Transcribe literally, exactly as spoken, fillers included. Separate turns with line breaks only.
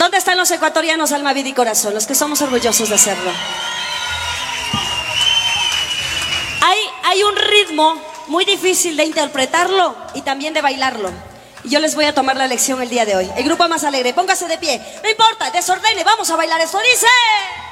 ¿Dónde están los ecuatorianos, alma, vida y corazón? Los que somos orgullosos de hacerlo. Hay, hay un ritmo muy difícil de interpretarlo y también de bailarlo. Y yo les voy a tomar la lección el día de hoy. El grupo más alegre, póngase de pie. No importa, desordene, vamos a bailar. Esto dice...